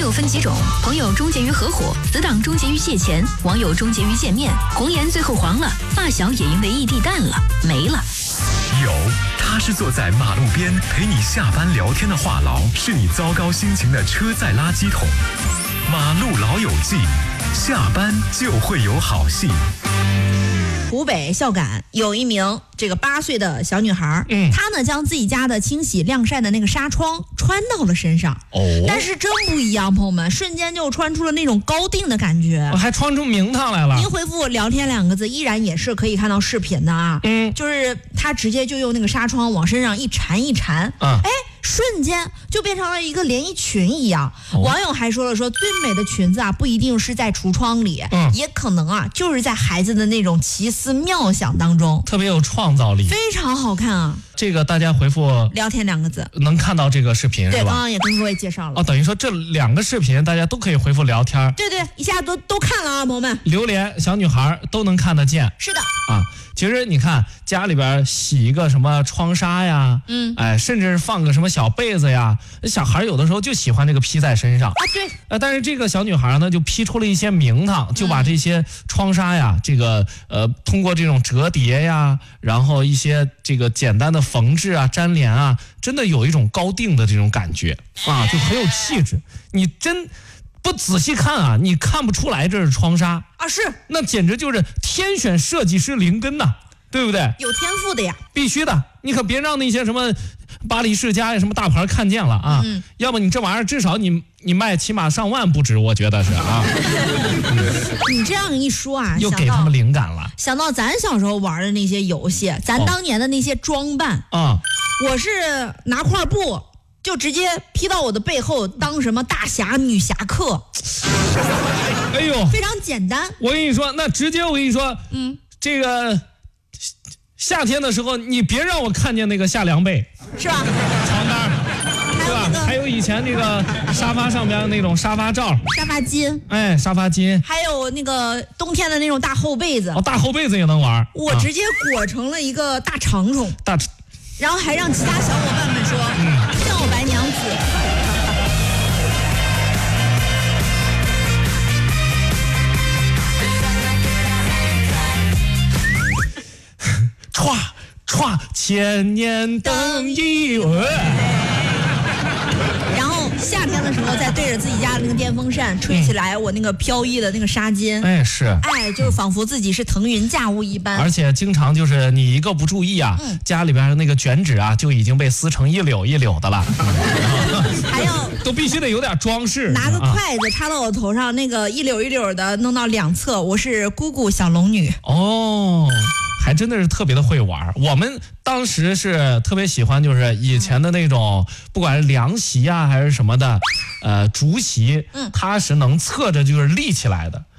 友分几种，朋友终结于合伙，死党终结于借钱，网友终结于见面，红颜最后黄了，发小也因为异地淡了，没了。 有，他是坐在马路边陪你下班聊天的话痨，是你糟糕心情的车载垃圾桶。马路老友记，下班就会有好戏。 湖北孝感有一名8岁的小女孩，她呢将自己家的清洗晾晒的那个纱窗穿到了身上，但是真不一样，朋友们，瞬间就穿出了那种高定的感觉， 还穿出名堂来了。 您回复聊天2个字，依然也是可以看到视频的啊，就是她直接就用那个纱窗往身上一缠一缠，瞬间就变成了一个连衣裙一样。网友还说最美的裙子啊，不一定是在橱窗里，也可能啊就是在孩子的那种奇思妙想当中， 特别有创造力， 非常好看啊。 这个大家回复聊天2个字能看到这个视频， 对， 是吧？ 刚刚也跟各位介绍了。 等于说这2个视频大家都可以回复聊天， 对，一下都看了啊，朋友们。 榴莲小女孩都能看得见。 是的啊，其实你看家里边洗一个什么窗纱呀，甚至放个什么小被子呀，小孩有的时候就喜欢这个披在身上啊。 对， 但是这个小女孩呢，就披出了一些名堂，就把这些窗纱呀，通过这种折叠呀，然后一些这个简单的缝制啊、粘连啊，真的有一种高定的这种感觉啊，就很有气质。你真不仔细看啊，你看不出来这是窗纱啊，是， 那简直就是天选设计师灵根呐，对不对？ 有天赋的呀， 必须的，你可别让那些什么巴黎世家呀、什么大牌看见了啊，要不你这玩意儿至少你卖起码上万不止，我觉得是啊。 你这样一说啊， 又给他们灵感了， 想到咱小时候玩的那些游戏，咱当年的那些装扮啊， 我是拿块布就直接披到我的背后，当什么大侠、女侠客。 哎呦， 非常简单。 我跟你说，那直接我跟你说，这个夏天的时候，你别让我看见那个夏凉被， 是吧？ 床单，对吧？还有以前那个沙发上边那种沙发罩、 沙发巾， 沙发巾， 还有那个冬天的那种大厚被子。 大厚被子也能玩。 我直接裹成了一个大长虫，然后还让其他小伙伴们说，叫我白娘子。 歘，千年等一回。 然后夏天的时候，再对着自己家的那个电风扇吹起来，我那个飘逸的那个纱巾，就是仿佛自己是腾云驾雾一般。 而且经常就是你一个不注意啊，家里边的那个卷纸啊，就已经被撕成一绺一绺的了。 还要都必须得有点装饰， 拿个筷子插到我头上，那个一绺一绺的弄到2侧，我是姑姑小龙女。 还真的是特别的会玩。我们当时是特别喜欢，就是以前的那种，不管是凉席啊还是什么的，竹席，它是能侧着就是立起来的，